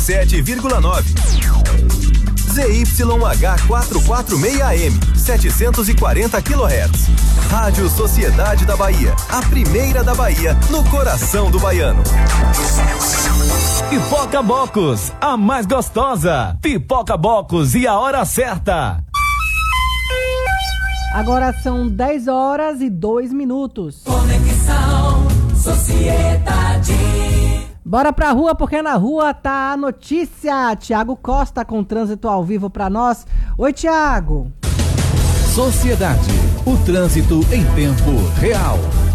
7,9. ZYH446M, 740 kHz. Rádio Sociedade da Bahia, a primeira da Bahia, no coração do baiano. Pipoca Bocos, a mais gostosa. Pipoca Bocos e a hora certa. Agora são 10h02. Conexão Sociedade. Bora pra rua, porque na rua tá a notícia. Tiago Costa com trânsito ao vivo pra nós. Oi, Tiago. Sociedade, o trânsito em tempo real.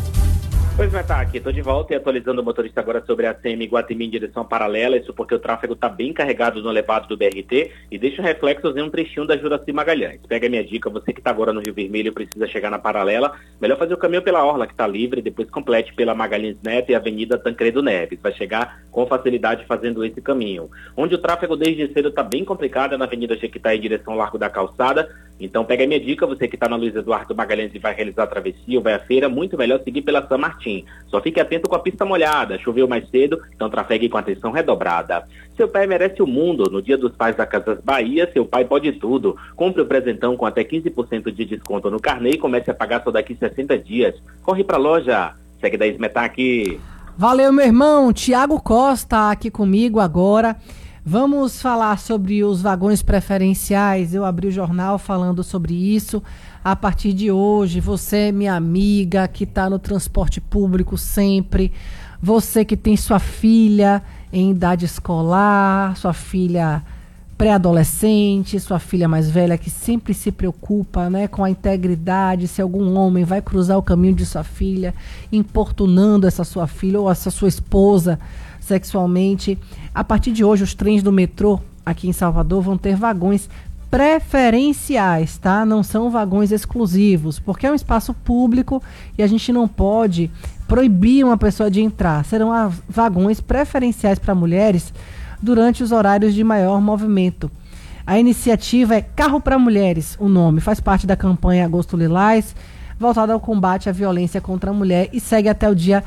Pois vai estar aqui, estou de volta e atualizando o motorista agora sobre a CM Iguatemi em direção paralela, isso porque o tráfego está bem carregado no elevado do BRT e deixa reflexos em um trechinho da Juraci Magalhães. Pega a minha dica, você que está agora no Rio Vermelho e precisa chegar na paralela, melhor fazer o caminho pela Orla, que está livre, e depois complete pela Magalhães Neto e Avenida Tancredo Neves. Vai chegar com facilidade fazendo esse caminho. Onde o tráfego desde cedo está bem complicado é na Avenida Jequitá em direção ao Largo da Calçada. Então pega a minha dica, você que está na Luiz Eduardo Magalhães e vai realizar a travessia ou vai à feira, muito melhor seguir pela São Martim. Só fique atento com a pista molhada, choveu mais cedo, então trafegue com atenção redobrada. Seu pai merece o mundo. No Dia dos Pais da Casas Bahia, seu pai pode tudo. Compre o presentão com até 15% de desconto no carnê e comece a pagar só daqui 60 dias. Corre pra loja. Segue da Esmetac. Valeu, meu irmão. Tiago Costa aqui comigo agora. Vamos falar sobre os vagões preferenciais. Eu abri o jornal falando sobre isso. A partir de hoje, você, minha amiga, que está no transporte público sempre, você que tem sua filha em idade escolar, sua filha pré-adolescente, sua filha mais velha que sempre se preocupa, né, com a integridade, se algum homem vai cruzar o caminho de sua filha, importunando essa sua filha ou essa sua esposa sexualmente. A partir de hoje, os trens do metrô aqui em Salvador vão ter vagões preferenciais, tá? Não são vagões exclusivos, porque é um espaço público e a gente não pode proibir uma pessoa de entrar. Serão vagões preferenciais para mulheres durante os horários de maior movimento. A iniciativa é Carro para Mulheres, o nome, faz parte da campanha Agosto Lilás, voltada ao combate à violência contra a mulher e segue até o dia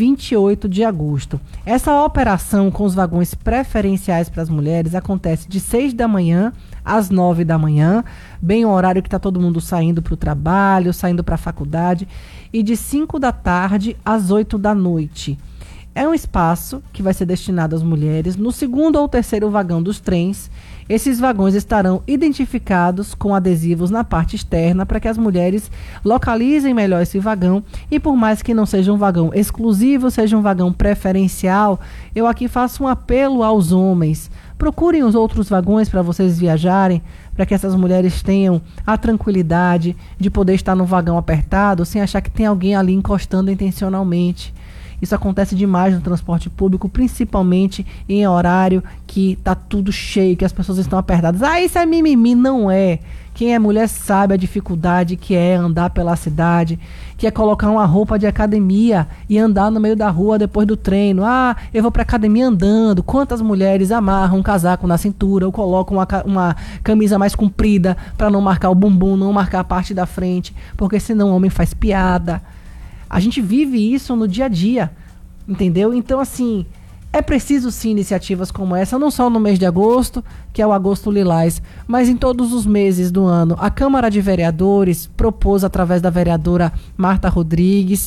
28 de agosto. Essa operação com os vagões preferenciais para as mulheres acontece de 6 da manhã às 9 da manhã, bem o horário que está todo mundo saindo para o trabalho, saindo para a faculdade, e de 5 da tarde às 8 da noite. É um espaço que vai ser destinado às mulheres. No segundo ou terceiro vagão dos trens, esses vagões estarão identificados com adesivos na parte externa para que as mulheres localizem melhor esse vagão. E por mais que não seja um vagão exclusivo, seja um vagão preferencial, eu aqui faço um apelo aos homens. Procurem os outros vagões para vocês viajarem, para que essas mulheres tenham a tranquilidade de poder estar no vagão apertado sem achar que tem alguém ali encostando intencionalmente. Isso acontece demais no transporte público, principalmente em horário que está tudo cheio, que as pessoas estão apertadas. Ah, isso é mimimi. Não é. Quem é mulher sabe a dificuldade que é andar pela cidade, que é colocar uma roupa de academia e andar no meio da rua depois do treino. Ah, eu vou para academia andando. Quantas mulheres amarram um casaco na cintura ou colocam uma camisa mais comprida para não marcar o bumbum, não marcar a parte da frente, porque senão o homem faz piada. A gente vive isso no dia a dia, entendeu? Então, assim, é preciso sim iniciativas como essa, não só no mês de agosto, que é o Agosto Lilás, mas em todos os meses do ano. A Câmara de Vereadores propôs, através da vereadora Marta Rodrigues,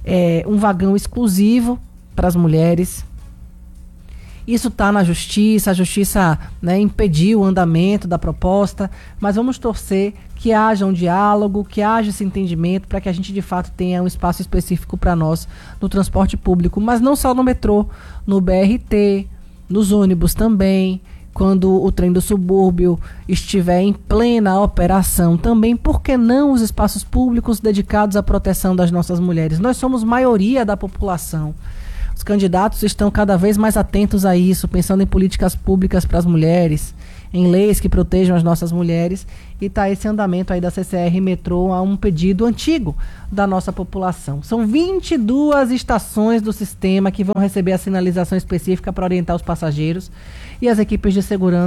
um vagão exclusivo para as mulheres. Isso está na Justiça, a Justiça, né, impediu o andamento da proposta, mas vamos torcer que haja um diálogo, que haja esse entendimento para que a gente de fato tenha um espaço específico para nós no transporte público, mas não só no metrô, no BRT, nos ônibus também, quando o trem do subúrbio estiver em plena operação também, por que não os espaços públicos dedicados à proteção das nossas mulheres? Nós somos maioria da população. Os candidatos estão cada vez mais atentos a isso, pensando em políticas públicas para as mulheres, em leis que protejam as nossas mulheres, e está esse andamento aí da CCR Metrô a um pedido antigo da nossa população. São 22 estações do sistema que vão receber a sinalização específica para orientar os passageiros, e as equipes de segurança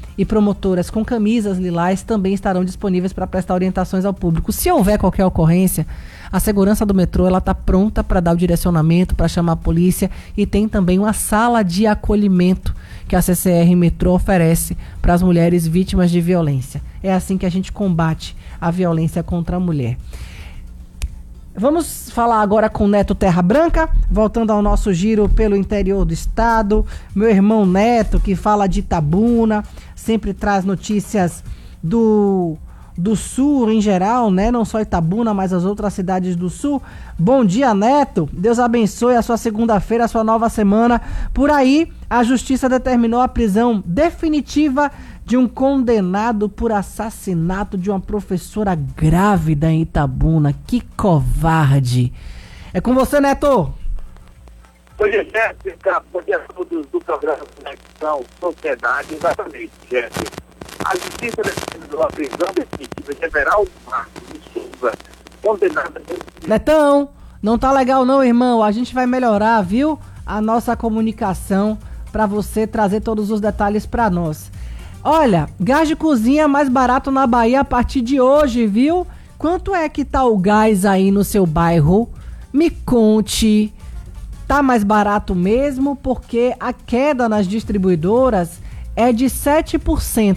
e promotoras com camisas lilás também estarão disponíveis para prestar orientações ao público. Se houver qualquer ocorrência, a segurança do metrô está pronta para dar o direcionamento, para chamar a polícia, e tem também uma sala de acolhimento que a CCR Metrô oferece para as mulheres vítimas de violência. É assim que a gente combate a violência contra a mulher. Vamos falar agora com o Neto Terra Branca, voltando ao nosso giro pelo interior do estado. Meu irmão Neto, que fala de Itabuna, sempre traz notícias do sul em geral, né? Não só Itabuna, mas as outras cidades do sul. Bom dia, Neto. Deus abençoe a sua segunda-feira, a sua nova semana. Por aí, a justiça determinou a prisão definitiva de um condenado por assassinato de uma professora grávida em Itabuna. Que covarde. É com você, Neto. Oi, Jéssica. Bom dia a todos do programa Conexão Sociedade. Exatamente, Jéssica. A justiça determinou a prisão definitiva de Everaldo Marcos de Souza, condenado... Netão, não tá legal não, irmão. A gente vai melhorar, viu? A nossa comunicação para você trazer todos os detalhes para nós. Olha, gás de cozinha mais barato na Bahia a partir de hoje, viu? Quanto é que tá o gás aí no seu bairro? Me conte. Tá mais barato mesmo? Porque a queda nas distribuidoras é de 7%.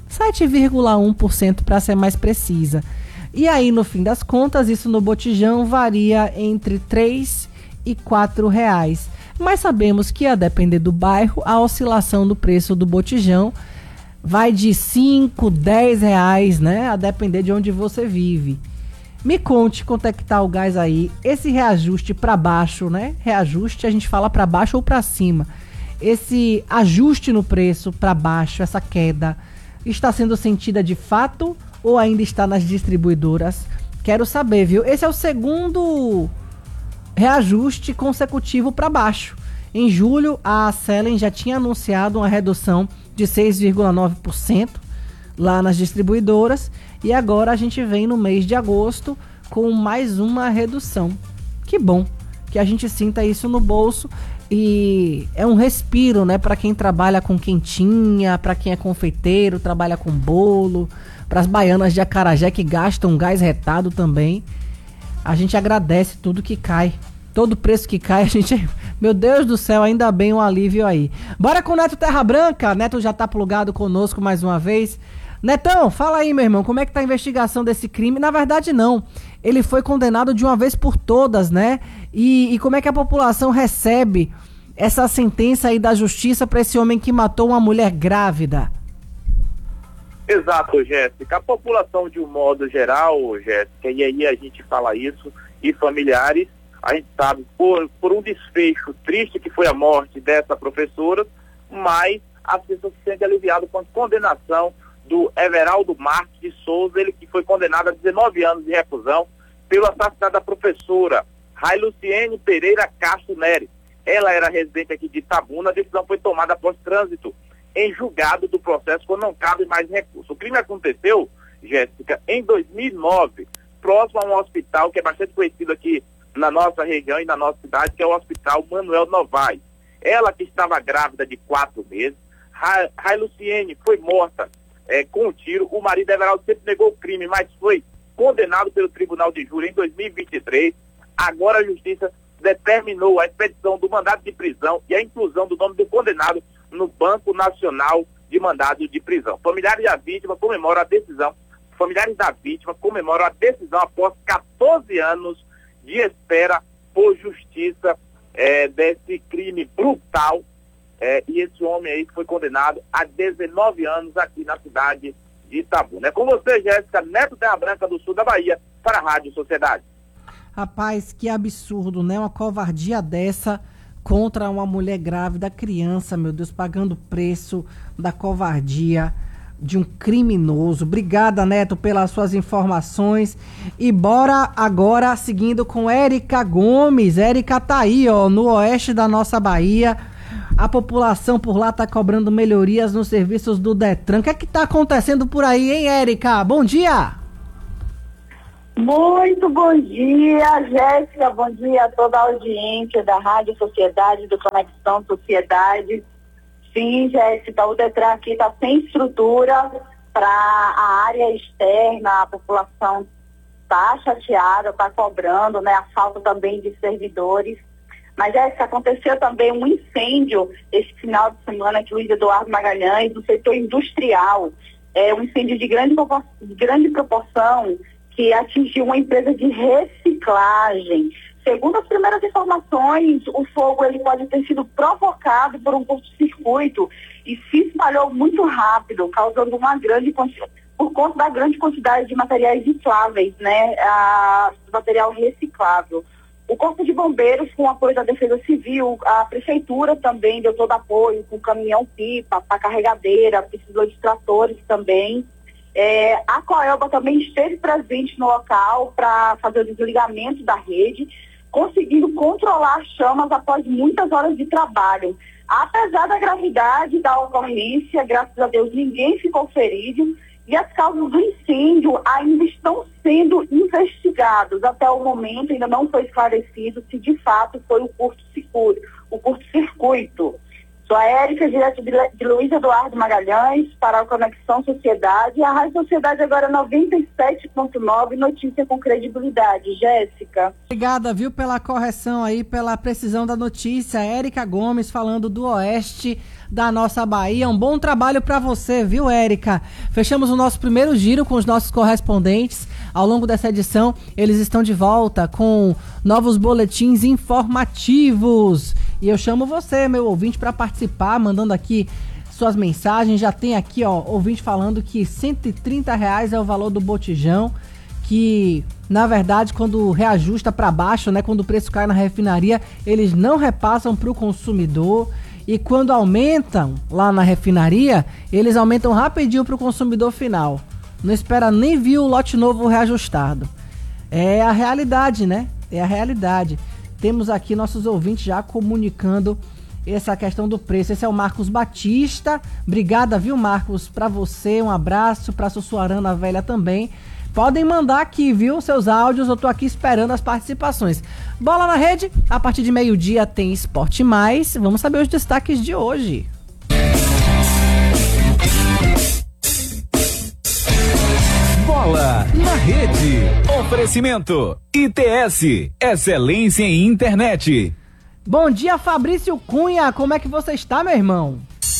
7,1% para ser mais precisa. E aí, no fim das contas, isso no botijão varia entre R$3 e R$4. Mas sabemos que, a depender do bairro, a oscilação do preço do botijão vai de 5, 10 reais, né? A depender de onde você vive. Me conte quanto é que tá o gás aí. Esse reajuste para baixo, né? Reajuste, a gente fala para baixo ou para cima. Esse ajuste no preço para baixo, essa queda, está sendo sentida de fato ou ainda está nas distribuidoras? Quero saber, viu? Esse é o segundo reajuste consecutivo para baixo. Em julho, a Selen já tinha anunciado uma redução de 6,9% lá nas distribuidoras, e agora a gente vem no mês de agosto com mais uma redução. Que bom que a gente sinta isso no bolso, e é um respiro, né, para quem trabalha com quentinha, para quem é confeiteiro, trabalha com bolo, para as baianas de acarajé que gastam gás retado também. A gente agradece tudo que cai. Todo preço que cai, a gente... Meu Deus do céu, ainda bem um alívio aí. Bora com o Neto Terra Branca. Neto já tá plugado conosco mais uma vez. Netão, fala aí, meu irmão, como é que tá a investigação desse crime? Na verdade, não. Ele foi condenado de uma vez por todas, né? E como é que a população recebe essa sentença aí da justiça para esse homem que matou uma mulher grávida? Exato, Jéssica. A população, de um modo geral, Jéssica, e aí a gente fala isso, e familiares, a gente sabe, por um desfecho triste que foi a morte dessa professora, mas a pessoa se sente aliviada com a condenação do Everaldo Marcos de Souza, ele que foi condenado a 19 anos de reclusão pelo assassinato da professora Railuciene Pereira Castro Nery. Ela era residente aqui de Itabuna. A decisão foi tomada após trânsito em julgado do processo, quando não cabe mais recurso. O crime aconteceu, Jéssica, em 2009, próximo a um hospital que é bastante conhecido aqui na nossa região e na nossa cidade, que é o Hospital Manuel Novaes. Ela, que estava grávida de 4 meses, Railuciene foi morta com um tiro. O marido Everaldo sempre negou o crime, mas foi condenado pelo Tribunal de Júri em 2023. Agora a Justiça determinou a expedição do mandado de prisão e a inclusão do nome do condenado no Banco Nacional de Mandado de Prisão. Familiares da vítima comemoram a decisão. Familiares da vítima comemoram a decisão após 14 anos de espera por justiça desse crime brutal. E esse homem aí foi condenado a 19 anos aqui na cidade de Itabuna. É com você, Jéssica, Neto Terra Branca do Sul da Bahia, para a Rádio Sociedade. Rapaz, que absurdo, né? Uma covardia dessa contra uma mulher grávida, criança, meu Deus, pagando o preço da covardia de um criminoso. Obrigada, Neto, pelas suas informações. E bora agora seguindo com Érica Gomes. Érica tá aí, ó, no oeste da nossa Bahia. A população por lá tá cobrando melhorias nos serviços do Detran. O que é que tá acontecendo por aí, hein, Érica? Bom dia! Muito bom dia, Jéssica. Bom dia a toda a audiência da Rádio Sociedade, do Conexão Sociedade. Sim, Jéssica, o Detran aqui está sem estrutura para a área externa, a população está chateada, está cobrando, né, a falta também de servidores. Mas, Jéssica, aconteceu também um incêndio esse final de semana aqui, Luiz Eduardo Magalhães, no setor industrial. Um incêndio de grande proporção que atingiu uma empresa de reciclagem. Segundo as primeiras informações, o fogo ele pode ter sido provocado por um curto-circuito e se espalhou muito rápido, causando uma grande quantidade, por conta da grande quantidade de materiais infláveis, né, material reciclável. O Corpo de Bombeiros, com o apoio da Defesa Civil, a Prefeitura também deu todo apoio, com caminhão-pipa, para carregadeira, precisou de tratores também. A Coelba também esteve presente no local para fazer o desligamento da rede, conseguindo controlar as chamas após muitas horas de trabalho. Apesar da gravidade da ocorrência, graças a Deus ninguém ficou ferido e as causas do incêndio ainda estão sendo investigados. Até o momento ainda não foi esclarecido se de fato foi o curto-circuito. Sou a Érica, direto de Luiz Eduardo Magalhães, para a Conexão Sociedade. A Rádio Sociedade agora 97.9, notícia com credibilidade. Jéssica. Obrigada, viu, pela correção aí, pela precisão da notícia. Érica Gomes falando do oeste da nossa Bahia. Um bom trabalho para você, viu, Érica? Fechamos o nosso primeiro giro com os nossos correspondentes. Ao longo dessa edição, eles estão de volta com novos boletins informativos. E eu chamo você, meu ouvinte, para participar, mandando aqui suas mensagens. Já tem aqui, ó, ouvinte falando que R$130 é o valor do botijão, que, na verdade, quando reajusta para baixo, né, quando o preço cai na refinaria, eles não repassam para o consumidor. E quando aumentam lá na refinaria, eles aumentam rapidinho para o consumidor final. Não espera nem vir o lote novo reajustado. É a realidade, né? É a realidade. Temos aqui nossos ouvintes já comunicando essa questão do preço. Esse é o Marcos Batista. Obrigada, viu, Marcos? Para você, um abraço. Para a Sussuarana Velha também. Podem mandar aqui, viu, seus áudios. Eu tô aqui esperando as participações. Bola na Rede. A partir de meio-dia tem Esporte Mais. Vamos saber os destaques de hoje. Bola na Rede. Oferecimento ITS, excelência em internet. Bom dia, Fabrício Cunha. Como é que você está, meu irmão?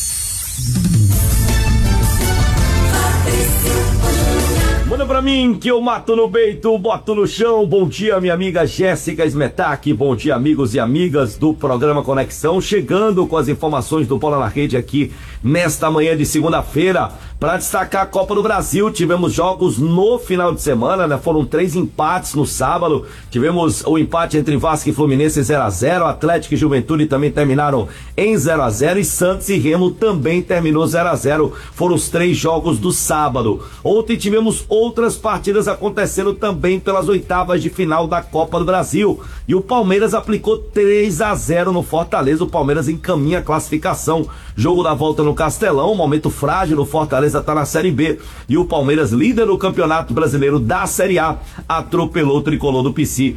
Manda pra mim que eu mato no peito, boto no chão. Bom dia, minha amiga Jéssica Smetak. Bom dia, amigos e amigas do programa Conexão. Chegando com as informações do Bola na Rede aqui nesta manhã de segunda-feira. Para destacar a Copa do Brasil, tivemos jogos no final de semana, né? Foram 3 empates no sábado. Tivemos o empate entre Vasco e Fluminense 0-0. Atlético e Juventude também terminaram em 0-0. E Santos e Remo também terminou 0-0. Foram os 3 jogos do sábado. Ontem tivemos outras partidas acontecendo também pelas oitavas de final da Copa do Brasil. E o Palmeiras aplicou 3-0 no Fortaleza. O Palmeiras encaminha a classificação. Jogo da volta no Castelão, momento frágil, o Fortaleza está na Série B e o Palmeiras, líder do Campeonato Brasileiro da Série A, atropelou o tricolor do PC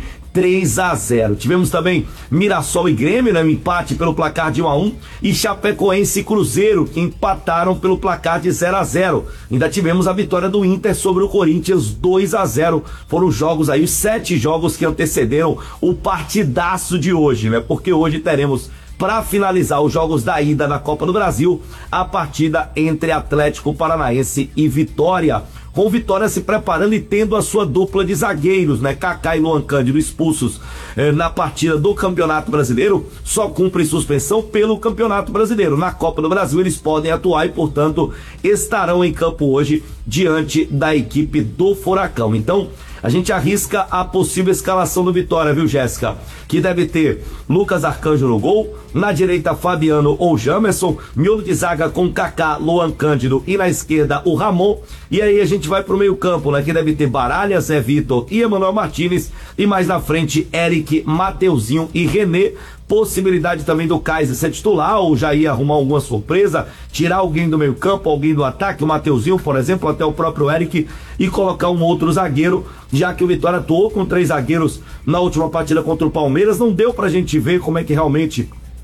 3-0. Tivemos também Mirassol e Grêmio, né, um empate pelo placar de 1-1, e Chapecoense e Cruzeiro, que empataram pelo placar de 0-0. Ainda tivemos a vitória do Inter sobre o Corinthians 2-0. Foram jogos aí, 7 jogos que antecederam o partidaço de hoje, né? Porque hoje teremos, para finalizar os jogos da ida na Copa do Brasil, a partida entre Atlético Paranaense e Vitória. Com Vitória se preparando e tendo a sua dupla de zagueiros, né? Kaká e Luan Cândido expulsos na partida do Campeonato Brasileiro, só cumpre suspensão pelo Campeonato Brasileiro. Na Copa do Brasil eles podem atuar e, portanto, estarão em campo hoje diante da equipe do Furacão. Então, a gente arrisca a possível escalação do Vitória, viu, Jéssica? Que deve ter Lucas Arcanjo no gol, na direita Fabiano ou Jamerson, miolo de zaga com Kaká, Luan Cândido e na esquerda o Ramon. E aí a gente vai pro meio campo, né? Que deve ter Baralha, Zé Vitor e Emanuel Martínez. E mais na frente, Eric, Mateuzinho e René. Possibilidade também do Kaiser ser titular ou já ia arrumar alguma surpresa, tirar alguém do meio campo, alguém do ataque, o Mateuzinho, por exemplo, até o próprio Eric, e colocar um outro zagueiro, já que o Vitória atuou com 3 zagueiros na última partida contra o Palmeiras. Não deu pra gente ver como é que realmente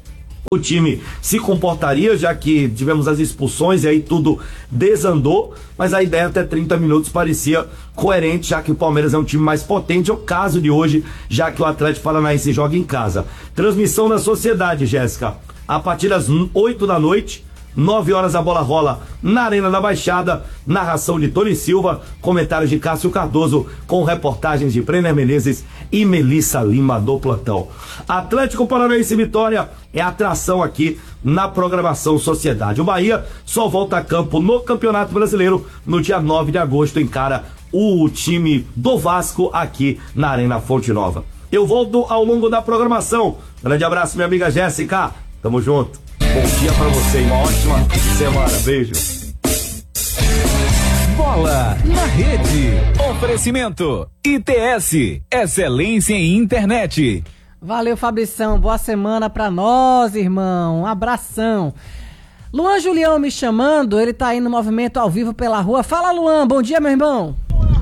o time se comportaria, já que tivemos as expulsões e aí tudo desandou, mas a ideia até 30 minutos parecia coerente, já que o Palmeiras é um time mais potente. É o caso de hoje, já que o Atlético Paranaense joga em casa. Transmissão da Sociedade, Jéssica, a partir das 8 da noite, 9 horas a bola rola na Arena da Baixada, narração de Tony Silva, comentários de Cássio Cardoso, com reportagens de Brenner Menezes e Melissa Lima do plantão. Atlético Paranaense Vitória é atração aqui na programação Sociedade. O Bahia só volta a campo no Campeonato Brasileiro no dia 9 de agosto, encara o time do Vasco aqui na Arena Fonte Nova. Eu volto ao longo da programação. Grande abraço, minha amiga Jéssica. Tamo junto. Bom dia pra você e uma ótima semana. Beijo. Bola na rede. Oferecimento ITS, excelência em internet. Valeu, Fabrição. Boa semana pra nós, irmão. Um abração. Luan Julião me chamando, ele tá aí no movimento ao vivo pela rua. Fala, Luan. Bom dia, meu irmão.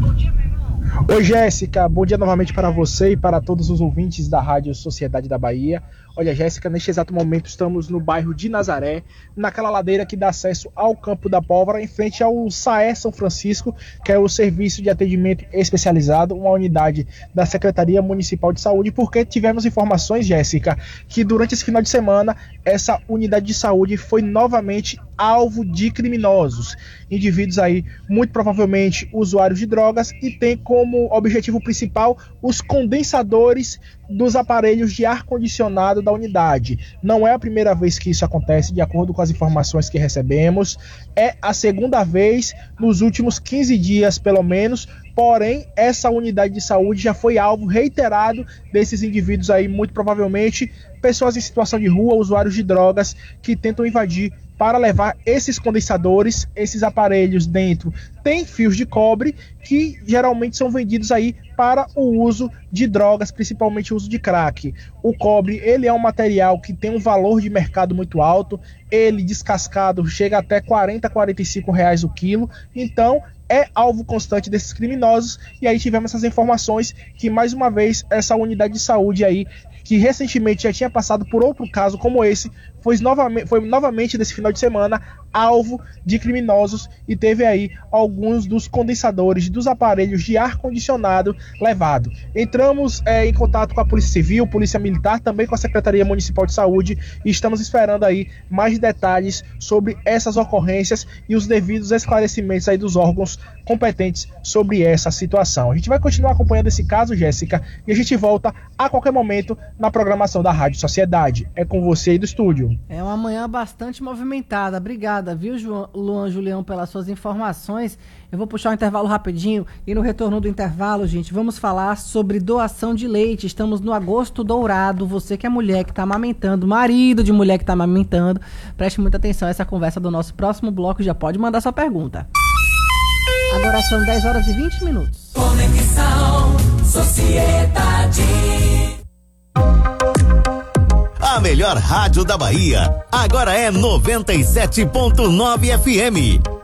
Oi, Jéssica, bom dia novamente para você e para todos os ouvintes da Rádio Sociedade da Bahia. Olha, Jéssica, neste exato momento estamos no bairro de Nazaré, naquela ladeira que dá acesso ao Campo da Pólvora, em frente ao SAE São Francisco, que é o Serviço de Atendimento Especializado, uma unidade da Secretaria Municipal de Saúde, porque tivemos informações, Jéssica, que durante esse final de semana, essa unidade de saúde foi novamente alvo de criminosos. Indivíduos aí, muito provavelmente usuários de drogas, e tem como objetivo principal os condensadores dos aparelhos de ar-condicionado da unidade. Não é a primeira vez que isso acontece, de acordo com as informações que recebemos. É a segunda vez nos últimos 15 dias, pelo menos. Porém, essa unidade de saúde já foi alvo reiterado desses indivíduos aí, muito provavelmente pessoas em situação de rua, usuários de drogas, que tentam invadir para levar esses condensadores, esses aparelhos dentro. Tem fios de cobre que geralmente são vendidos aí para o uso de drogas, principalmente o uso de crack. O cobre, ele é um material que tem um valor de mercado muito alto, ele descascado chega até R$40, R$45 o quilo, então é alvo constante desses criminosos. E aí tivemos essas informações que, mais uma vez, essa unidade de saúde aí, que recentemente já tinha passado por outro caso como esse, foi novamente nesse final de semana alvo de criminosos e teve aí alguns dos condensadores dos aparelhos de ar-condicionado levado. Entramos em contato com a Polícia Civil, Polícia Militar, também com a Secretaria Municipal de Saúde, e estamos esperando aí mais detalhes sobre essas ocorrências e os devidos esclarecimentos aí dos órgãos competentes sobre essa situação. A gente vai continuar acompanhando esse caso, Jéssica, e a gente volta a qualquer momento na programação da Rádio Sociedade. É com você aí do estúdio. É uma manhã bastante movimentada. Obrigada, viu, Luan Julião, pelas suas informações. Eu vou puxar um intervalo rapidinho e no retorno do intervalo, gente, vamos falar sobre doação de leite. Estamos no Agosto Dourado. Você que é mulher que está amamentando, marido de mulher que está amamentando, preste muita atenção a essa conversa do nosso próximo bloco. Já pode mandar sua pergunta. Agora são 10 horas e 20 minutos. Conexão Sociedade. A melhor rádio da Bahia agora é 97.9 FM.